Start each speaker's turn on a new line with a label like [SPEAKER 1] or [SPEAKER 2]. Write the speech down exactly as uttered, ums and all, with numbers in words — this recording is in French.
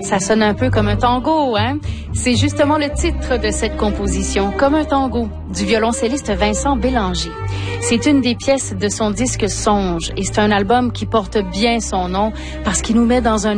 [SPEAKER 1] Ça sonne un peu comme un tango, hein? C'est justement le titre de cette composition, Comme un tango, du violoncelliste Vincent Bélanger. C'est une des pièces de son disque Songe et c'est un album qui porte bien son nom parce qu'il nous met dans un